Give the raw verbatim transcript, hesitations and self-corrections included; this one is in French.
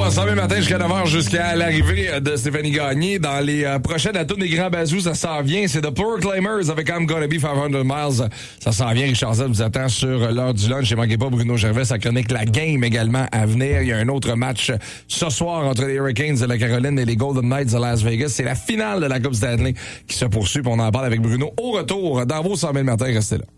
à cent mille matin jusqu'à neuf heures jusqu'à l'arrivée de Stéphanie Gagné. Dans les euh, prochaines à tous les grands bazous, ça s'en vient. C'est The Proclaimers avec I'm Gonna Be cinq cents miles. Ça s'en vient. Richard Z vous attend sur l'heure du lunch. Et manquez pas Bruno Gervais, sa chronique La Game également à venir. Il y a un autre match ce soir entre les Hurricanes de la Caroline et les Golden Knights de Las Vegas. C'est la finale de la Coupe Stanley qui se poursuit. On en parle avec Bruno au retour dans vos cent mille matins. Restez là.